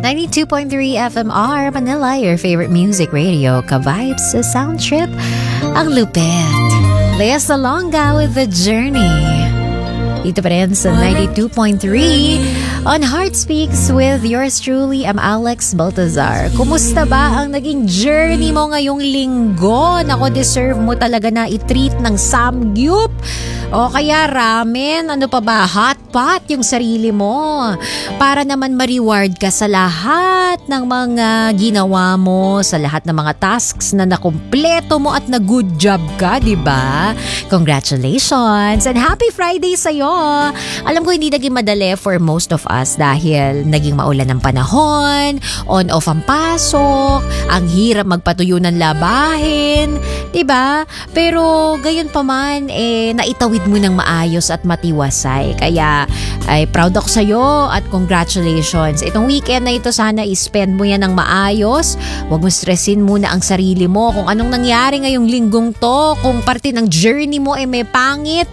92.3 FMR Manila, your favorite music radio. Ka-vibes sa sound trip. Ang lupit. Lea Salonga with The Journey. Dito pa rin sa 92.3 on Heart Speaks with yours truly, I'm Alex Baltazar. Kumusta ba ang naging journey mo ngayong linggo? Nako, deserve mo talaga na i-treat ng samgyup o kaya ramen, ano pa ba, hot pot yung sarili mo para naman ma-reward ka sa lahat ng mga ginawa mo, sa lahat ng mga tasks na nakumpleto mo at na good job ka, di ba? Congratulations and happy Friday sa'yo. Alam ko hindi naging madali for most of us dahil naging maulan ng panahon, on-off ang pasok, ang hirap magpatuyo ng labahin, di ba? Pero gayon pa man, naitawid mo ng maayos at matiwasay. Kaya ay proud ako sa'yo at congratulations. Itong weekend na ito sana i-spend mo yan ng maayos. Huwag mo stressin muna ang sarili mo kung anong nangyari ngayong linggong to. Kung parte ng journey mo may pangit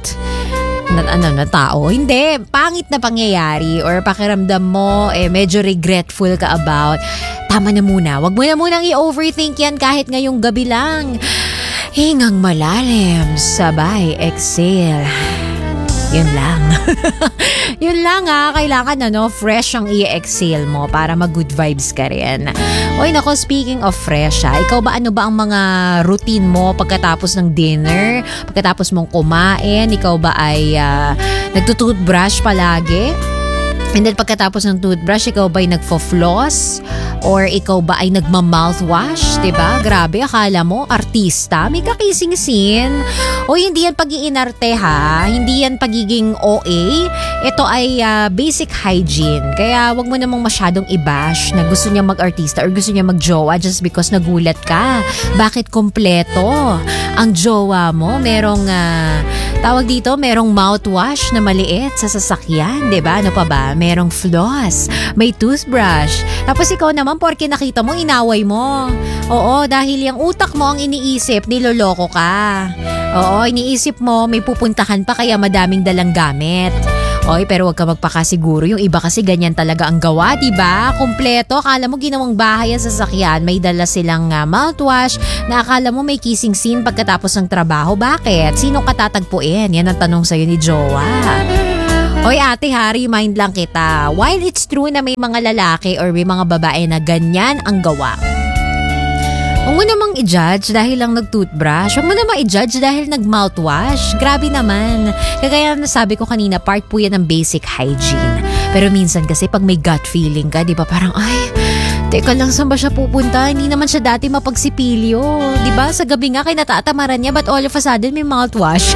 na tao. Hindi, pangit na pangyayari or pakiramdam mo medyo regretful ka about. Tama na muna. Huwag mo na munang i-overthink yan kahit ngayong gabi lang. Hingang malalim, sabay, exhale. Yun lang. Yun lang kailangan fresh ang i-exhale mo para mag-good vibes ka rin. Oy nako, speaking of fresh ikaw ba ano ba ang mga routine mo pagkatapos ng dinner? Pagkatapos mong kumain, ikaw ba ay nagtutoothbrush palagi? And then pagkatapos ng toothbrush, ikaw ba ay nagfo-floss? Or ikaw ba ay nagma-mouthwash? Diba? Grabe, akala mo, artista, may kakising scene. O hindi yan pag-iinarte ha, hindi yan pagiging OA. Ito ay basic hygiene. Kaya wag mo namang masyadong i-bash na gusto niya mag-artista or gusto niya mag-jowa just because nagulat ka. Bakit kompleto? Ang jowa mo, merong tawag dito, merong mouthwash na maliit sa sasakyan, diba? Ano pa ba? Merong floss, may toothbrush. Tapos ikaw naman, porke nakita mo, inaway mo. Oo, dahil yung utak mo ang iniisip, niloloko ka. Oo, iniisip mo, may pupuntahan pa kaya madaming dalang gamit. Oy, pero wag ka magpakasiguro. Yung iba kasi ganyan talaga ang gawa, diba? Kompleto, akala mo ginawang bahay ang sasakyan, may dala silang mouthwash, na akala mo may kissing scene pagkatapos ng trabaho. Bakit? Sino ka tatagpuin? Yan ang tanong sa'yo ni Jowa. Oy ate ha, remind lang kita. While it's true na may mga lalaki or may mga babae na ganyan ang gawa, huwag mo namang i-judge dahil lang nag-toothbrush. Huwag mo namang i-judge dahil nag-mouthwash. Grabe naman. Kagaya na sabi ko kanina, part po yan ng basic hygiene. Pero minsan kasi pag may gut feeling ka, di ba parang teka lang, saan ba siya pupunta? Hindi naman siya dati mapagsipilyo. Diba? Sa gabi nga, kinatatamaran niya, but all of a sudden may mouthwash?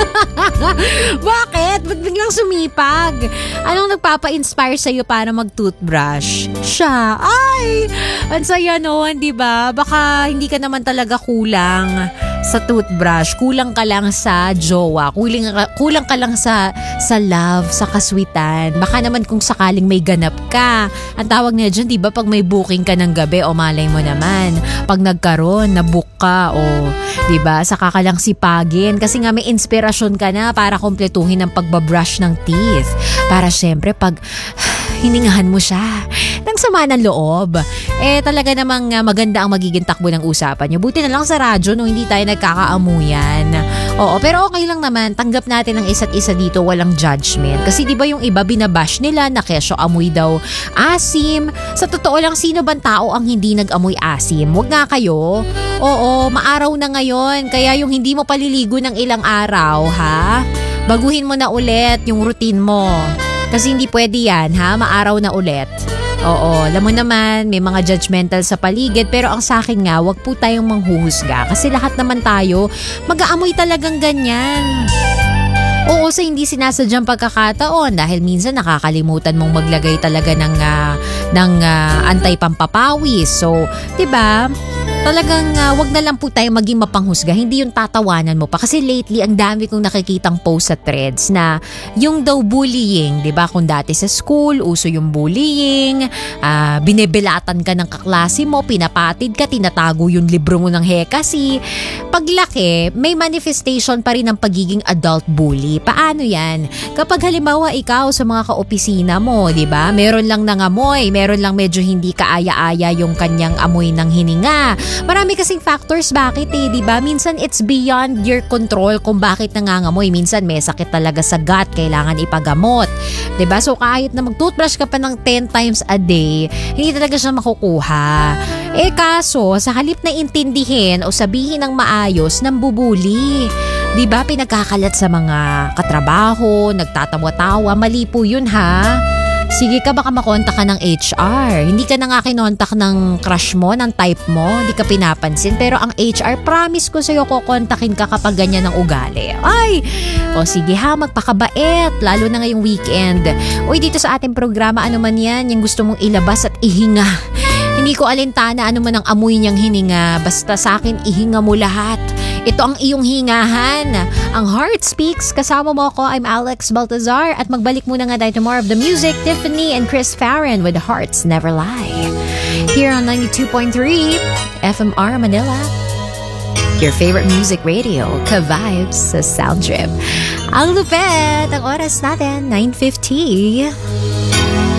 Bakit? Ba't biglang sumipag? Anong nagpapa-inspire sa'yo para mag-toothbrush? Siya. Ay! Ang saya noon, diba? Baka hindi ka naman talaga kulang sa toothbrush. Kulang ka lang sa jowa. Kulang ka lang sa love, sa kaswitan. Baka naman kung sakaling may ganap ka. Ang tawag niya dyan, diba? Pag may booking ka ng gabi, o malay mo naman. Pag nagkaroon, nabook ka, o diba? Saka ka lang sipagin. Kasi nga may inspirasyon ka na para kompletuhin ang pagbabrush ng teeth. Para syempre, pag hiningahan mo siya ng sama ng loob, talaga namang maganda ang magiging takbo ng usapan nyo. Buti na lang sa radyo, no, hindi tayo nagkakaamuyan. Oo, pero okay lang naman. Tanggap natin ang isa't isa dito, walang judgment. Kasi di ba yung iba binabash nila na kesyo amoy daw asim. Sa totoo lang, sino bang tao ang hindi nag-amoy asim? Huwag nga kayo. Oo, maaraw na ngayon. Kaya yung hindi mo paliligo ng ilang araw, ha? Baguhin mo na ulit yung routine mo. Kasi hindi pwede yan, ha? Maaraw na ulit. Oo, alam mo naman, may mga judgmental sa paligid, pero ang sa akin nga, wag po tayong manghuhusga. Kasi lahat naman tayo, mag-aamoy talagang ganyan. Oo, sa hindi sinasadyang pagkakataon dahil minsan nakakalimutan mong maglagay talaga ng anti-pampapawis. So, 'di ba? Talagang wag na lang po tayo maging mapanghusga. Hindi yung tatawanan mo pa. Kasi lately, ang dami kong nakikitang post sa threads na yung daw bullying, di ba? Kung dati sa school, uso yung bullying, binebelatan ka ng kaklase mo, pinapatid ka, tinatago yung libro mo ng hekasi. Paglaki, may manifestation pa rin ng pagiging adult bully. Paano yan? Kapag halimbawa ikaw sa mga kaopisina mo, di ba? Meron lang nangamoy, meron lang medyo hindi kaaya-aya yung kanyang amoy ng hininga. Marami kasing factors bakit di ba? Minsan it's beyond your control kung bakit nangangamoy. Minsan may sakit talaga sa gut, kailangan ipagamot. 'Di ba? So kahit na mag-toothbrush ka pa ng 10 times a day, hindi talaga siya makukuha. Kaso, sa halip na intindihin o sabihin ng maayos, nambubuli. 'Di ba? Pinagkakalat sa mga katrabaho, nagtatawa-tawa, mali po 'yun ha. Sige ka, baka makontak ka ng HR. Hindi ka na nga kinontak ng crush mo, ng type mo. Hindi ka pinapansin. Pero ang HR, promise ko sa'yo, kukontakin ka kapag ganyan ang ugali. Ay! O sige ha, magpakabait. Lalo na ngayong weekend. Uy, dito sa ating programa, ano man yan, yung gusto mong ilabas at ihinga. Hindi ko alintana ano man ang amoy niyang hininga. Basta sa akin, ihinga mo lahat. Ito ang iyong hingahan. Ang Heart Speaks. Kasama mo ako, I'm Alex Baltazar. At magbalik muna nga tayo to more of the music. Tiffany and Chris Farron with Hearts Never Lie. Here on 92.3 FMR Manila. Your favorite music radio. Ka-vibes sa Sound Trip. Ang lupet. Ang oras natin, 9:50.